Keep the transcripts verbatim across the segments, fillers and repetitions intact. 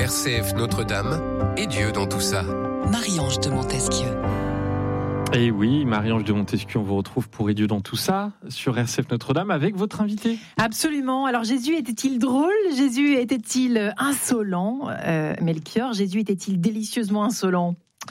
R C F Notre-Dame et Dieu dans tout ça. Marie-Ange de Montesquieu. Et oui, Marie-Ange de Montesquieu, on vous retrouve pour Et Dieu dans tout ça sur R C F Notre-Dame avec votre invité. Absolument. Alors Jésus était-il drôle ? Jésus était-il insolent ? euh, Melchior, Jésus était-il délicieusement insolent ?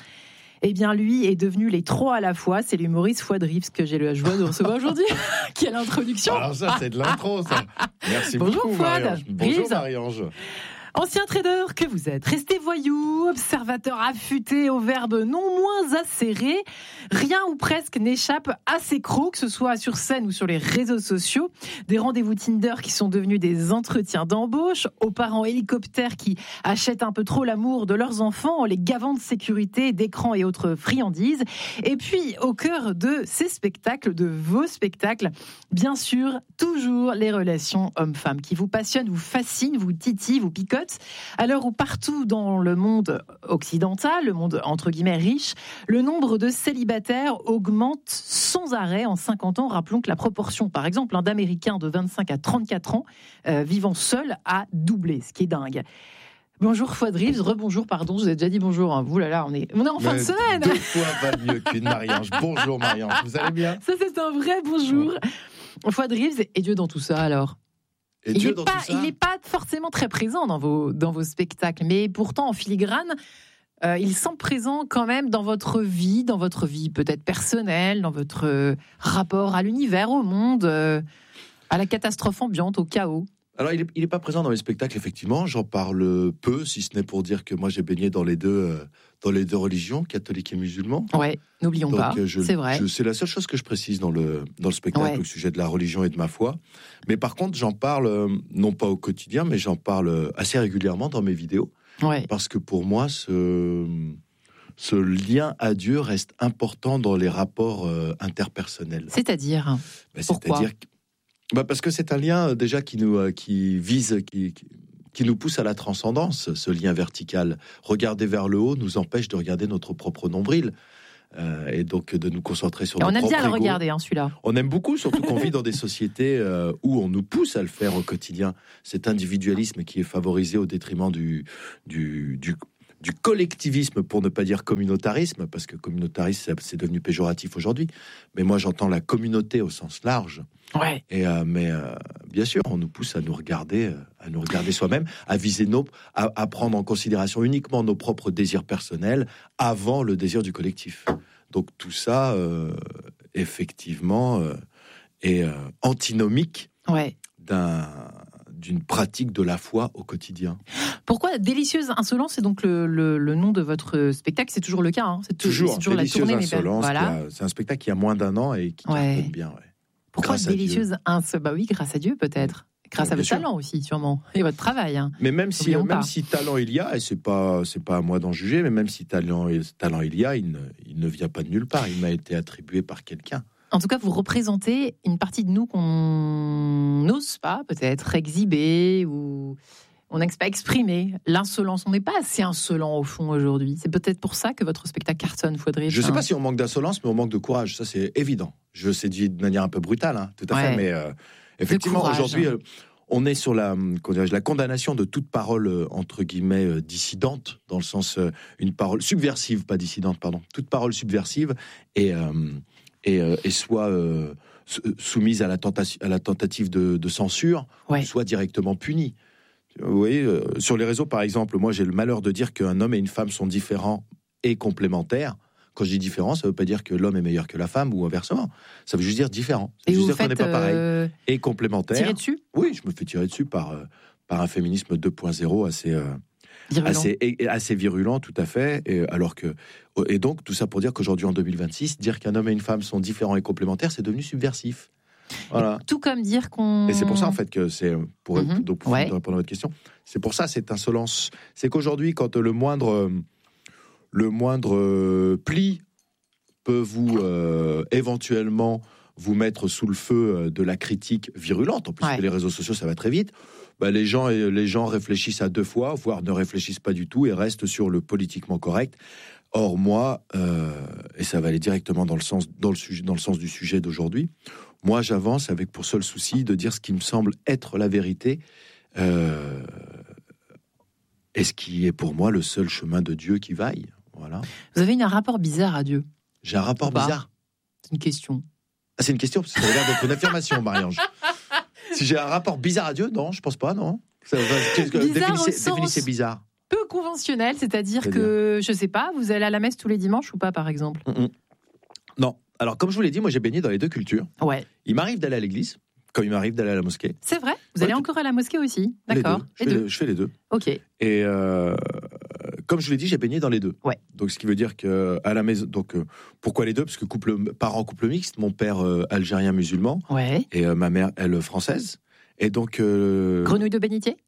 Eh bien, lui est devenu les trois à la fois. C'est l'humoriste Fouad Rives que j'ai la joie de recevoir aujourd'hui. Quelle introduction ! Alors ça, c'est de l'intro, ça. Merci Bonjour, beaucoup, Fouad. Marie-Ange. Bonjour, Rives. Marie-Ange. Ancien trader que vous êtes, resté voyou, observateur affûté au verbe non moins acéré, rien ou presque n'échappe à ses crocs, que ce soit sur scène ou sur les réseaux sociaux. Des rendez-vous Tinder qui sont devenus des entretiens d'embauche, aux parents hélicoptères qui achètent un peu trop l'amour de leurs enfants en les gavant de sécurité, d'écrans et autres friandises. Et puis, au cœur de ces spectacles, de vos spectacles, bien sûr, toujours les relations hommes-femmes qui vous passionnent, vous fascinent, vous titillent, vous picotent. À l'heure où partout dans le monde occidental, le monde entre guillemets riche, le nombre de célibataires augmente sans arrêt en cinquante ans. Rappelons que la proportion, par exemple, d'Américains de vingt-cinq à trente-quatre ans euh, vivant seuls a doublé, ce qui est dingue. Bonjour Fouad Rives, rebonjour, pardon, je vous ai déjà dit bonjour. Hein. Vous là là, on est, on est en fin Mais de semaine. Deux fois va mieux qu'une Marie-Ange. Bonjour Marie-Ange, vous allez bien ? Ça c'est un vrai bonjour. Fouad Rives, et Dieu dans tout ça alors ? Et Il Dieu n'est dans pas, tout ça il n'est pas forcément très présent dans vos, dans vos spectacles, mais pourtant en filigrane, euh, il semble présent quand même dans votre vie, dans votre vie peut-être personnelle, dans votre euh, rapport à l'univers, au monde, euh, à la catastrophe ambiante, au chaos. Alors, il n'est il est pas présent dans mes spectacles, effectivement. J'en parle peu, si ce n'est pour dire que moi, j'ai baigné dans les deux, euh, dans les deux religions, catholique et musulman. Ouais, n'oublions Donc, pas, je, c'est vrai. Je, c'est la seule chose que je précise dans le, dans le spectacle Ouais. au sujet de la religion et de ma foi. Mais par contre, j'en parle, euh, non pas au quotidien, mais j'en parle euh, assez régulièrement dans mes vidéos. Ouais. Parce que pour moi, ce, ce lien à Dieu reste important dans les rapports euh, interpersonnels. C'est-à-dire Bah, Pourquoi C'est-à-dire que- bah parce que c'est un lien euh, déjà qui nous euh, qui vise, qui, qui, qui nous pousse à la transcendance. Ce lien vertical, regarder vers le haut, nous empêche de regarder notre propre nombril. Euh, et donc de nous concentrer sur Et on notre aime propre bien le ego. regarder, hein, celui-là. On aime beaucoup, surtout qu'on vit dans des sociétés euh, où on nous pousse à le faire au quotidien. Cet individualisme qui est favorisé au détriment du, du, du, du collectivisme, pour ne pas dire communautarisme, parce que communautarisme, c'est, c'est devenu péjoratif aujourd'hui. Mais moi, j'entends la communauté au sens large. Ouais. Et euh, mais euh, bien sûr, on nous pousse à nous regarder, euh, à nous regarder soi-même, à viser nos, à, à prendre en considération uniquement nos propres désirs personnels avant le désir du collectif. Donc tout ça, euh, effectivement, euh, est euh, antinomique Ouais. d'un, d'une pratique de la foi au quotidien. Pourquoi Délicieuse Insolence, c'est donc le, le, le nom de votre spectacle, c'est toujours le cas, hein. C'est Toujours, c'est toujours la Délicieuse tournée, mais Insolence, voilà. qui a- c'est un spectacle qui a moins d'un an et qui Ouais. cartonne bien. Ouais. Pourquoi Grâce à Délicieuse Insolence ? Bah oui, grâce à Dieu peut-être. Grâce Ouais, à bien votre sûr. talent aussi, sûrement, et votre travail. Hein. Mais même si, N'oublions même pas. si talent il y a, et c'est pas, c'est pas à moi d'en juger, mais même si talent, talent il y a, il ne, il ne vient pas de nulle part. Il m'a été attribué par quelqu'un. En tout cas, vous représentez une partie de nous qu'on n'ose pas peut-être exhiber ou on n'ose pas exprimer. L'insolence, on n'est pas assez insolent au fond aujourd'hui. C'est peut-être pour ça que votre spectacle cartonne, Faudrait. Je ne sais pas si on manque d'insolence, mais on manque de courage. Ça, c'est évident. Je sais dit de manière un peu brutale, hein, tout à Ouais. fait. Mais euh, effectivement, courage. aujourd'hui, euh, on est sur la, comment dirais-je, la condamnation de toute parole, euh, entre guillemets, euh, dissidente, dans le sens, euh, une parole subversive, pas dissidente, pardon. Toute parole subversive et, euh, et, euh, et soit euh, soumise à la, tenta- à la tentative de, de censure, Ouais. ou soit directement punie. Vous voyez, euh, sur les réseaux, par exemple, moi, j'ai le malheur de dire qu'un homme et une femme sont différents et complémentaires. Quand je dis différent, ça ne veut pas dire que l'homme est meilleur que la femme ou inversement. Ça veut juste dire différent. Ça Et veut vous juste dire qu'on faites n'est pas pareil. euh, Et complémentaire. tirer dessus, Oui, je me fais tirer dessus par, euh, par un féminisme deux point zéro assez, euh, virulent. assez, et- assez virulent, tout à fait. Et, alors que, et donc, tout ça pour dire qu'aujourd'hui, en deux mille vingt-six, dire qu'un homme et une femme sont différents et complémentaires, c'est devenu subversif. Voilà. Tout comme dire qu'on. Et c'est pour ça, en fait, que c'est, pour, Mhm. donc, pour Ouais. répondre à votre question, c'est pour ça, cette insolence. C'est qu'aujourd'hui, quand le moindre, euh, le moindre euh, pli peut vous, euh, éventuellement, vous mettre sous le feu euh, de la critique virulente, en plus Ouais. que les réseaux sociaux, ça va très vite, bah, les gens, euh, les gens réfléchissent à deux fois, voire ne réfléchissent pas du tout et restent sur le politiquement correct. Or, moi, euh, et ça va aller directement dans le sens, dans le sujet, dans le sens du sujet d'aujourd'hui, moi, j'avance avec pour seul souci de dire ce qui me semble être la vérité, euh, et ce qui est pour moi le seul chemin de Dieu qui vaille. Voilà. Vous avez un rapport bizarre à Dieu? J'ai un rapport bizarre. C'est une question. Ah, c'est une question, parce que ça a l'air d'être une affirmation, Marie-Ange. Si j'ai un rapport bizarre à Dieu, non, je pense pas, non. Ça, bizarre définissez, au sens définissez bizarre. Peu conventionnel, c'est-à-dire C'est-à-dire que, je sais pas, vous allez à la messe tous les dimanches ou pas, par exemple? Mm-mm. Non. Alors, comme je vous l'ai dit, moi, j'ai baigné dans les deux cultures. Ouais. Il m'arrive d'aller à l'église, comme il m'arrive d'aller à la mosquée. C'est vrai? Vous Ouais, allez tout- encore à la mosquée aussi? Les D'accord. deux. Je, Les fais, deux. je fais les deux. Ok. Et euh, comme je vous l'ai dit, j'ai baigné dans les deux. Ouais. Donc, ce qui veut dire que à la maison. Donc, euh, pourquoi les deux? Parce que couple, parents couple mixte, mon père euh, algérien musulman Ouais. et euh, ma mère, elle, française. Et donc. euh, Grenouille de bénitier?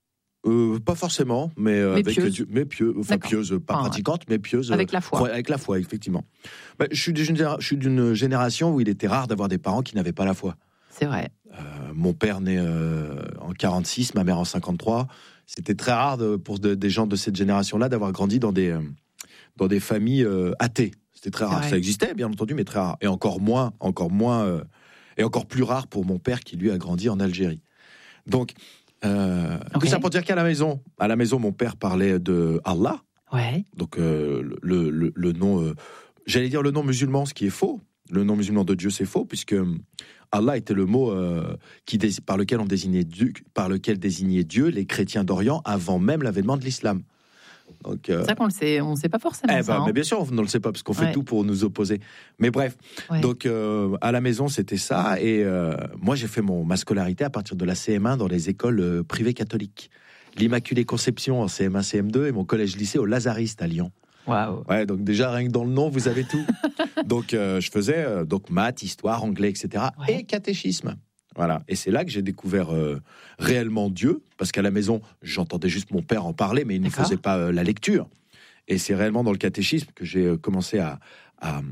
euh, pas forcément, mais, euh, Mais avec pieuse. Dieu, mais pieux, enfin D'accord. pieuse, pas Ah, ouais. pratiquante, mais pieuse. Avec la foi. croix- avec la foi, effectivement. Bah, je suis d'une généra- je suis d'une génération où il était rare d'avoir des parents qui n'avaient pas la foi. C'est vrai. Euh, mon père né euh, en quarante-six, ma mère en cinquante-trois. C'était très rare de- pour de- des gens de cette génération-là d'avoir grandi dans des, euh, dans des familles euh, athées. C'était très rare. vrai. Ça existait, bien entendu, mais très rare. Et encore moins, encore moins, euh, et encore plus rare pour mon père qui lui a grandi en Algérie. Donc, euh, Ok. tout ça pour dire qu'à la maison, à la maison, mon père parlait de Allah, Ouais. donc euh, le, le, le nom, euh, j'allais dire le nom musulman, ce qui est faux. Le nom musulman de Dieu, c'est faux, puisque Allah était le mot euh, qui, dés- par lequel on désignait Dieu, par lequel désignait Dieu les chrétiens d'Orient avant même l'avènement de l'islam. Donc, euh, C'est ça qu'on le sait, on ne sait pas forcément eh ça. ben, hein. mais bien sûr, on ne le sait pas parce qu'on fait Ouais. tout pour nous opposer. Mais bref, Ouais. donc euh, à la maison, c'était ça. Et euh, moi, j'ai fait mon, ma scolarité à partir de la C M un dans les écoles euh, privées catholiques. L'Immaculée Conception en C M un, C M deux et mon collège-lycée au Lazariste à Lyon. Waouh. Ouais, donc déjà, rien que dans le nom, vous avez tout. donc, euh, je faisais euh, donc maths, histoire, anglais, et cetera. Ouais. Et catéchisme. Voilà. Et c'est là que j'ai découvert euh, réellement Dieu, parce qu'à la maison, j'entendais juste mon père en parler, mais il ne D'accord. faisait pas euh, la lecture. Et c'est réellement dans le catéchisme que j'ai euh, commencé à, à,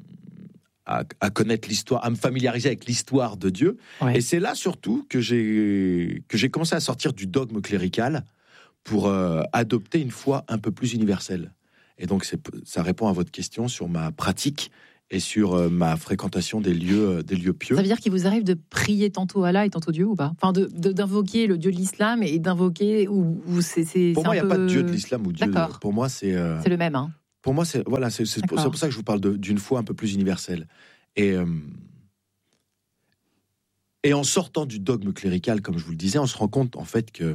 à, à connaître l'histoire, à me familiariser avec l'histoire de Dieu. Ouais. Et c'est là surtout que j'ai que j'ai commencé à sortir du dogme clérical pour euh, adopter une foi un peu plus universelle. Et donc c'est, ça répond à votre question sur ma pratique et sur euh, ma fréquentation des lieux, euh, des lieux pieux. Ça veut dire qu'il vous arrive de prier tantôt Allah et tantôt Dieu ou pas? Enfin, de, de- d'invoquer le Dieu de l'islam et d'invoquer ou, ou c'est, c'est, Pour c'est moi, il un n'y a peu... pas de Dieu de l'islam ou Dieu. de- D'accord. Pour moi, c'est. euh, C'est le même, hein. Pour moi, c'est voilà, c'est, c'est, pour, D'accord. c'est pour ça que je vous parle de, d'une foi un peu plus universelle. Et euh, et en sortant du dogme clérical, comme je vous le disais, on se rend compte en fait que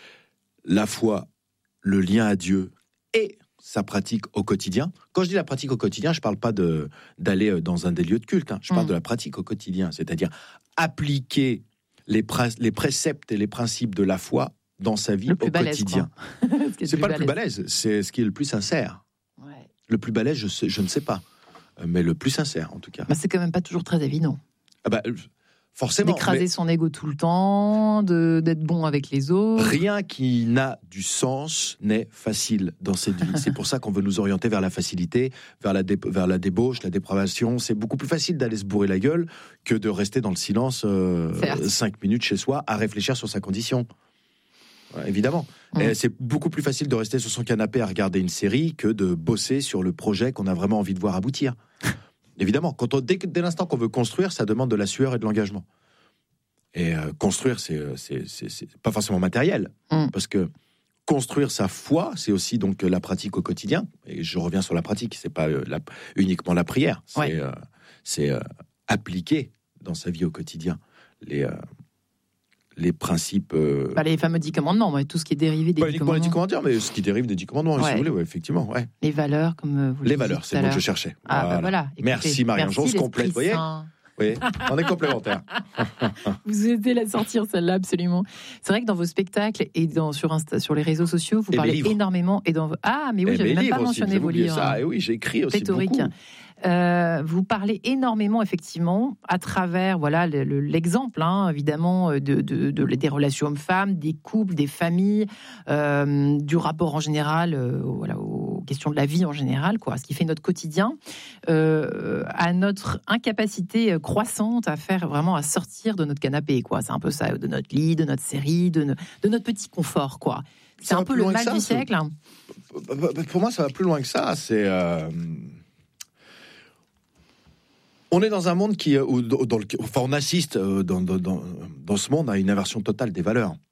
la foi, le lien à Dieu et sa pratique au quotidien. Quand je dis la pratique au quotidien, je ne parle pas de, d'aller dans un des lieux de culte. Hein. Je parle Mm. de la pratique au quotidien, c'est-à-dire appliquer les, prin- les préceptes et les principes de la foi dans sa vie Le au plus balèze, quotidien. quoi. Ce qui est C'est pas le plus balèze, c'est ce qui est le plus sincère. Ouais. Le plus balèze, je, sais- je ne sais pas, Euh, mais le plus sincère en tout cas. Bah, c'est quand même pas toujours très évident. Ah bah, euh, forcément. D'écraser mais son ego tout le temps, de, d'être bon avec les autres. rien qui n'a du sens n'est facile dans cette vie. C'est pour ça qu'on veut nous orienter vers la facilité, vers la, dé- vers la débauche, la dépravation. C'est beaucoup plus facile d'aller se bourrer la gueule que de rester dans le silence euh, Certes. cinq minutes chez soi à réfléchir sur sa condition. Ouais, évidemment. Mm. Et c'est beaucoup plus facile de rester sur son canapé à regarder une série que de bosser sur le projet qu'on a vraiment envie de voir aboutir. Évidemment, quand on, dès, que- dès l'instant qu'on veut construire, ça demande de la sueur et de l'engagement. Et euh, construire, c'est, c'est, c'est, c'est pas forcément matériel, Mm. parce que construire sa foi, c'est aussi donc la pratique au quotidien. Et je reviens sur la pratique, c'est pas euh, la- uniquement la prière, c'est, Ouais. euh, c'est euh, appliquer dans sa vie au quotidien les, euh, les principes. euh, Bah, les fameux dix commandements, ouais, tout ce qui est dérivé des pas dix uniquement les dix commandements. commandements, mais ce qui dérive des dix commandements, si Ouais. vous voulez, ouais, effectivement. Ouais. Les valeurs, comme euh, vous le Les disiez valeurs, tout c'est à le mot que l'heure. je cherchais. Ah, bah voilà. Écoutez, Merci Marie-Ange, on merci, se complète, l'Esprit vous voyez. Saint. Oui, on est complémentaires. Vous aidez la sortir celle-là absolument. C'est vrai que dans vos spectacles et dans, sur, Insta, sur les réseaux sociaux, vous Et mes parlez livres. énormément. Et dans, ah, mais oui, Et j'avais mes même pas livres aussi, mentionné vous vos oubliez livres. ça. Et oui, j'ai écrit aussi Pléthorique. beaucoup. Euh, vous parlez énormément, effectivement, à travers voilà le- le- l'exemple, hein, évidemment, de, de, de- des relations hommes-femmes, des couples, des familles, euh, du rapport en général, euh, voilà, aux questions de la vie en général, quoi, ce qui fait notre quotidien, euh, à notre incapacité croissante à faire vraiment à sortir de notre canapé, quoi. C'est un peu ça, de notre lit, de notre série, de, no- de notre petit confort, quoi. C'est Ça va un peu plus le loin que mal ça, du ce- siècle. hein. Pour moi, ça va plus loin que ça. C'est. euh, On est dans un monde qui, euh, où- dans le, enfin, on assiste euh, dans, dans, dans, dans ce monde à une inversion totale des valeurs.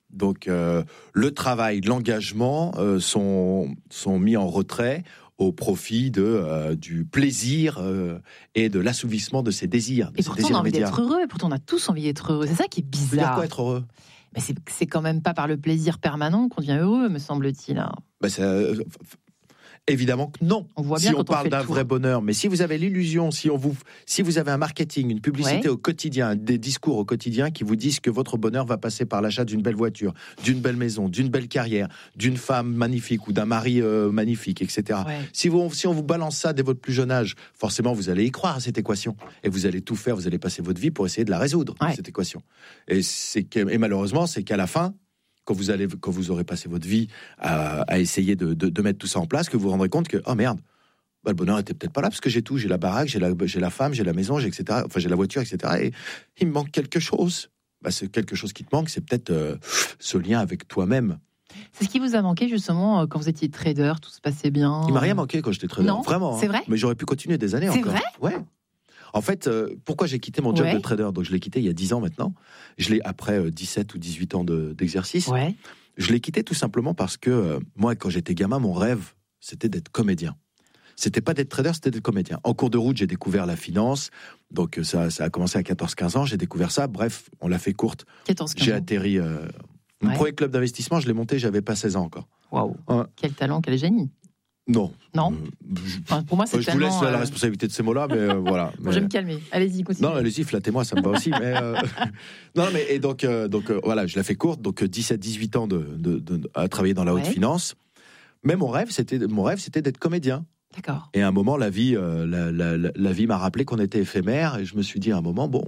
Donc, euh, le travail, l'engagement euh, sont, sont mis en retrait au profit de, euh, du plaisir euh, et de l'assouvissement de ses désirs. De Et ses pourtant, désirs on a envie immédiats. d'être heureux, et pourtant, on a tous envie d'être heureux. C'est ça qui est Ça veut dire bizarre. quoi être heureux? Mais c'est, c'est quand même pas par le plaisir permanent qu'on devient heureux, me semble-t-il. hein. Ben, ça, euh, évidemment que non. On voit bien Si quand on on parle fait le d'un tour. vrai bonheur, mais si vous avez l'illusion, si on vous, si vous avez un marketing, une publicité Ouais. au quotidien, des discours au quotidien qui vous disent que votre bonheur va passer par l'achat d'une belle voiture, d'une belle maison, d'une belle carrière, d'une femme magnifique ou d'un mari euh, magnifique, et cetera. Ouais. Si, vous, si on vous balance ça dès votre plus jeune âge, forcément vous allez y croire à cette équation et vous allez tout faire, vous allez passer votre vie pour essayer de la résoudre, Ouais. cette équation. Et, c'est que, et malheureusement, c'est qu'à la fin, quand vous, allez, quand vous aurez passé votre vie à, à essayer de, de, de mettre tout ça en place, que vous vous rendrez compte que, oh merde, bah, le bonheur était peut-être pas là, parce que j'ai tout, j'ai la baraque, j'ai la, j'ai la femme, j'ai la maison, j'ai et cetera. Enfin, j'ai la voiture, et cetera. Et il me manque quelque chose. Bah, c'est quelque chose qui te manque, c'est peut-être euh, ce lien avec toi-même. C'est ce qui vous a manqué, justement, euh, quand vous étiez trader, tout se passait bien. Il m'a rien manqué quand j'étais trader. Non, Vraiment. c'est hein. vrai Mais j'aurais pu continuer des années C'est encore. vrai Ouais. En fait, euh, pourquoi j'ai quitté mon job Ouais. de trader? Donc, je l'ai quitté il y a dix ans maintenant. Je l'ai après euh, dix-sept ou dix-huit ans de, d'exercice. Ouais. Je l'ai quitté tout simplement parce que euh, moi, quand j'étais gamin, mon rêve, c'était d'être comédien. C'était pas d'être trader, c'était d'être comédien. En cours de route, j'ai découvert la finance. Donc, ça, ça a commencé à quatorze quinze ans. J'ai découvert ça. Bref, on l'a fait courte. quatorze quinze J'ai ans. atterri. Euh, mon Ouais. premier club d'investissement, je l'ai monté, j'avais pas seize ans encore. Waouh. Ouais. Quel talent, quel génie. Non. Non Euh, je, Enfin, pour moi, c'est je vous laisse tellement, la euh, responsabilité de ces mots-là, mais euh, voilà. Bon, Mais- je vais me calmer. Allez-y, continue. Non, allez-y, flattez-moi, ça me va aussi. Mais euh, non, mais et donc, euh, donc euh, voilà, je l'ai fait courte, donc dix-sept dix-huit ans de, de, de- à travailler dans la haute Ouais. finance. Mais mon rêve, c'était mon rêve, c'était d'être comédien. D'accord. Et à un moment, la vie, euh, la, la- la- la vie m'a rappelé qu'on était éphémère, et je me suis dit à un moment, bon,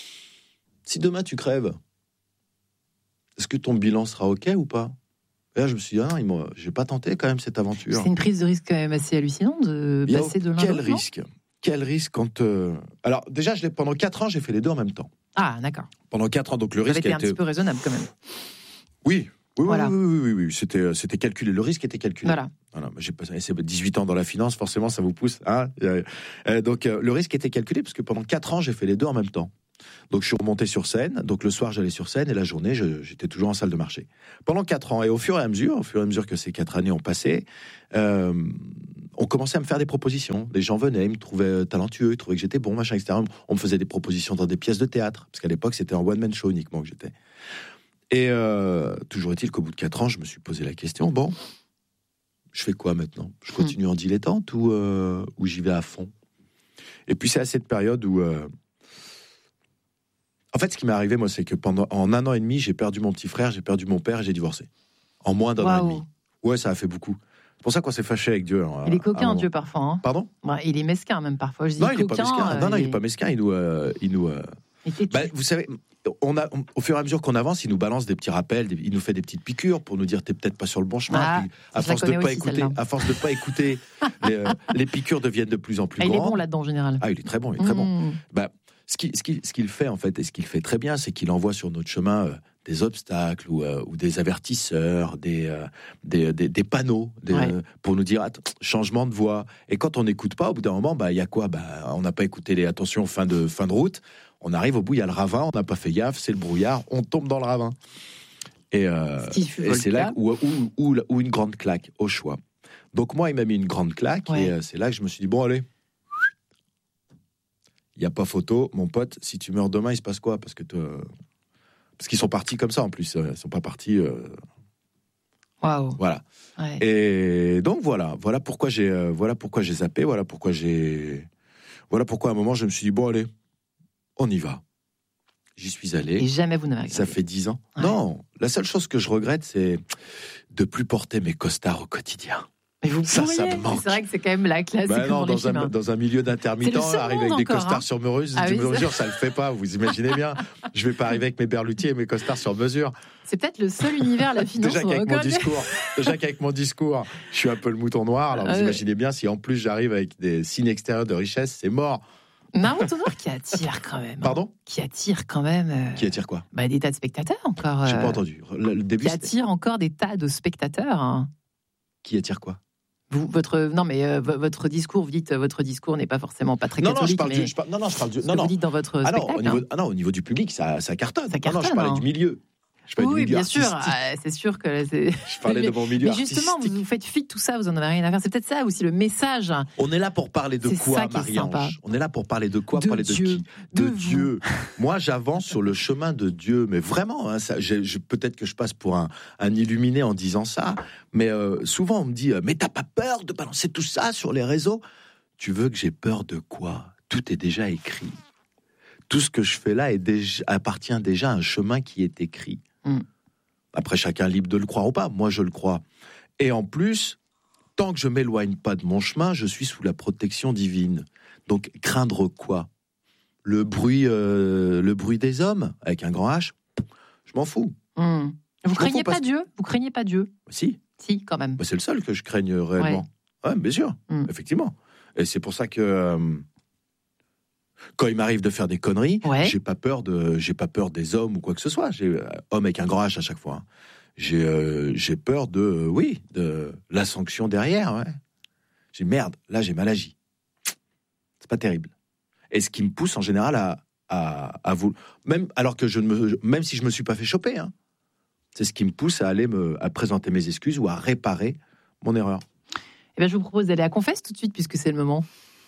si demain tu crèves, est-ce que ton bilan sera ok ou pas? Et là, je me suis dit, ah, il m'a- j'ai pas tenté quand même cette aventure. C'est une prise de risque quand même assez hallucinante de Il y a- passer de l'un à quel l'autre, non risque? Quel risque quand euh, alors déjà, je l'ai pendant quatre ans, j'ai fait les deux en même temps. Ah, d'accord. Pendant quatre ans, donc le Ça avait risque été a un été petit peu raisonnable quand même. oui. Oui, Voilà. oui, oui, oui, oui, oui. C'était, c'était calculé. Le risque était calculé. Voilà. Voilà. J'ai passé c'est dix-huit ans dans la finance, forcément, ça vous pousse. Hein Euh, euh, donc, euh, le risque était calculé parce que pendant quatre ans, j'ai fait les deux en même temps. Donc, je suis remonté sur scène. Donc, le soir, j'allais sur scène et la journée, je- j'étais toujours en salle de marché. Pendant quatre ans. Et au fur et à mesure, au fur et à mesure que ces quatre années ont passé, euh, on commençait à me faire des propositions. Des gens venaient, ils me trouvaient talentueux, ils trouvaient que j'étais bon, machin, et cetera. On me faisait des propositions dans des pièces de théâtre. Parce qu'à l'époque, c'était en one-man show uniquement que j'étais. Et euh, toujours est-il qu'au bout de quatre ans, je me suis posé la question, bon, je fais quoi maintenant? Je continue en dilettante ou, euh, ou j'y vais à fond? Et puis c'est à cette période où... euh, En fait, ce qui m'est arrivé, moi, c'est que pendant en un an et demi, j'ai perdu mon petit frère, j'ai perdu mon père et j'ai divorcé. En moins d'un an et Waouh. demi. Ouais, ça a fait beaucoup. C'est pour ça qu'on s'est fâché avec Dieu. hein, Il est à un coquin, moment. Dieu, parfois. hein. Pardon? Ouais, il est mesquin, même parfois. Je dis Non, il n'est pas coquin, mesquin. Non, non, euh, il est pas mesquin. Il nous... euh, il nous euh, il est Bah, têtu. vous savez, on a, on- au fur et à mesure qu'on avance, il nous balance des petits rappels, des- il nous fait des petites piqûres pour nous dire t'es peut-être pas sur le bon chemin. Ah, Puis, à je la force de connais pas aussi, écouter, celle-là. à force de pas écouter, les, euh, les piqûres deviennent de plus en plus Ah, il est grandes. bon là-dedans, en général. Ah, il est très bon, il est très bon. Mmh. Bah, ce qu'il ce qui, ce qu'il fait en fait, et ce qu'il fait très bien, c'est qu'il envoie sur notre chemin euh, des obstacles ou, euh, ou des avertisseurs, des, euh, des, des, des panneaux des, Ouais. euh, pour nous dire Attends, changement de voie. Et quand on n'écoute pas, au bout d'un moment, bah il y a quoi? Bah on n'a pas écouté les attention fin de fin de route. On arrive au bout, il y a le ravin, on n'a pas fait gaffe, c'est le brouillard, on tombe dans le ravin. Et, euh, Ce qui fut et c'est le là cas. où, où, où, où une grande claque au choix. Donc moi, il m'a mis une grande claque Ouais. et euh, c'est là que je me suis dit bon allez. Il n'y a pas photo, mon pote. Si tu meurs demain, il se passe quoi? Parce que te... parce qu'ils sont partis comme ça en plus. Ils sont pas partis. euh, Waouh. Voilà. Ouais. Et donc voilà, voilà pourquoi j'ai, euh, voilà pourquoi j'ai zappé. Voilà pourquoi j'ai, voilà pourquoi à un moment je me suis dit bon allez, on y va. J'y suis allé. Et jamais vous n'avez Ça regretté. fait dix ans. Ouais. Non, la seule chose que je regrette, c'est de plus porter mes costards au quotidien. Mais vous Ça, ça pourriez. me manque. C'est vrai que c'est quand même la classique Bah non, pour les dans un, chemins. dans un milieu d'intermittents, C'est le seul arriver avec monde des encore, costards hein. sur mesure, Ah sur oui, mesure, ça le fait pas. Vous imaginez bien. Je vais pas arriver avec mes berlutiers et mes costards sur mesure. C'est peut-être le seul univers, la finance. Déjà on qu'avec mon reconnaît. discours, déjà qu'avec mon discours, je suis un peu le mouton noir. Alors vous Ouais. imaginez bien si en plus j'arrive avec des signes extérieurs de richesse, c'est mort. Mais un mouton noir qui attire quand même. hein. Pardon? Qui attire quand même euh, Qui attire quoi? bah, des tas de spectateurs encore. J'ai euh, pas entendu. Le, le début, Qui c'était- attire encore des tas de spectateurs. hein. qui attire quoi? Vous, votre, non, mais euh, v- votre discours, vous dites euh, votre discours n'est pas forcément pas très Non, non, je catholique, parle mais du, je parle- non, non, je parle du, ce non, que non. vous dites dans votre Ah non, spectacle. au niveau, hein. ah non, au niveau du public, ça, ça cartonne. Ça Non, non, je cartonne, parlais hein. du milieu. Je fais Oui, du milieu bien sûr. artistique. Ah, c'est sûr que c'est. Je parlais mais, de mon milieu mais justement, artistique. vous, vous faites fi de tout ça, vous en avez rien à faire. C'est peut-être ça aussi le message. On est là pour parler de C'est quoi, ça qui est sympa. Marie-Ange? On est là pour parler de quoi? De Parler Dieu, de qui? de De, vous. Dieu. Moi, j'avance sur le chemin de Dieu, mais vraiment, hein, ça, j'ai- je- peut-être que je passe pour un, un illuminé en disant ça, mais euh, souvent on me dit, euh, mais t'as pas peur de balancer tout ça sur les réseaux? Tu veux que j'ai peur de quoi? Tout est déjà écrit. Tout ce que je fais là est déjà, appartient déjà à un chemin qui est écrit. Mm. Après, chacun est libre de le croire ou pas. Moi, je le crois. Et en plus, tant que je m'éloigne pas de mon chemin, je suis sous la protection divine. Donc, craindre quoi? Le bruit, euh, le bruit des hommes, avec un grand H, je m'en fous. Hmm. Vous m'en craignez fous pas parce que- Dieu? Vous craignez pas Dieu? Si, Si, quand même. bah, c'est le seul que je craigne réellement. Ouais, bien sûr, Mm. effectivement. Et c'est pour ça que euh, quand il m'arrive de faire des conneries, Ouais. j'ai pas peur de, j'ai pas peur des hommes ou quoi que ce soit. J'ai euh, homme avec un grand H à chaque fois. hein. J'ai, euh, j'ai peur de, euh, oui, de la sanction derrière. Ouais. J'ai merde, là j'ai mal agi. C'est pas terrible. Et ce qui me pousse en général à, à, à vous, même alors que je ne me, même si je me suis pas fait choper, hein, c'est ce qui me pousse à aller me, à présenter mes excuses ou à réparer mon erreur. Eh bien, je vous propose d'aller à Confesse tout de suite, puisque c'est le moment.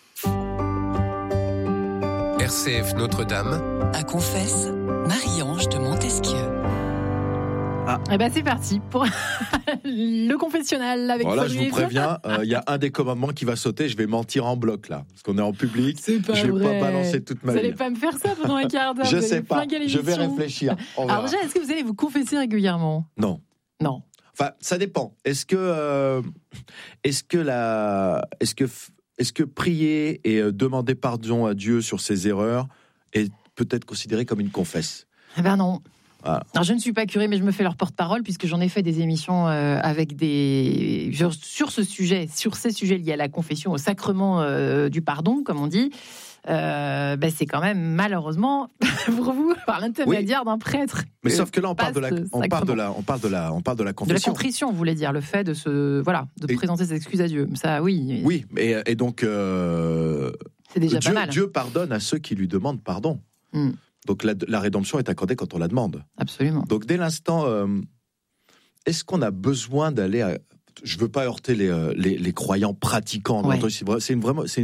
R C F Notre-Dame, À Confesse, Marie-Ange de Montesquieu. Eh bien, c'est parti pour le confessionnal avec Voilà, je Fabrice. vous préviens, il y a un des commandements qui va sauter, je vais mentir en bloc là, parce qu'on est en public. C'est pas Je vais vrai. pas balancer toute ma Vous n'allez vie. pas me faire ça pendant un quart d'heure. Je vous allez sais pas, flinguer je vais l'émission. réfléchir. On verra. Alors déjà, est-ce que vous allez vous confesser régulièrement? Non. Non. Enfin, ça dépend. Est-ce que, euh, est-ce que la, est-ce que, est-ce que prier et euh, demander pardon à Dieu sur ses erreurs est peut-être considéré comme une confesse? Eh ben non. Voilà. Alors, je ne suis pas curé, mais je me fais leur porte-parole puisque j'en ai fait des émissions euh, avec des sur, sur ce sujet, sur ces sujets liés à la confession, au sacrement euh, du pardon, comme on dit. Euh, ben c'est quand même malheureusement pour vous par l'intermédiaire d'un prêtre. Mais que sauf que là, on parle de la, passe on parle de sacrement. la, on parle de la, on parle de la De la confession. contrition, vous voulez dire le fait de se voilà de Et- présenter ses excuses à Dieu. Ça, oui, Oui, et, et donc euh, c'est déjà Dieu, pas mal. Dieu pardonne à ceux qui lui demandent pardon. Mm. Donc la, la rédemption est accordée quand on la demande. Absolument. Donc dès l'instant, euh, est-ce qu'on a besoin d'aller à... Je veux pas heurter les, euh, les, les croyants pratiquants. Ouais. C'est une, vraiment, c'est